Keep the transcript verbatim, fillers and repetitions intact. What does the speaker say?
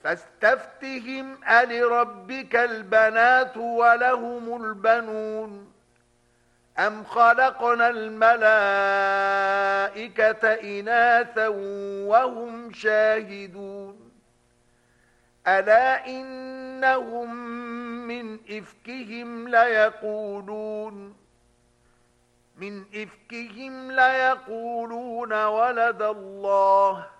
فاستفتهم ألربك البنات ولهم البنون أم خلقنا الملائكة إناثا وهم شاهدون ألا إنهم من إفكهم ليقولون من إفكهم ليقولون ولد الله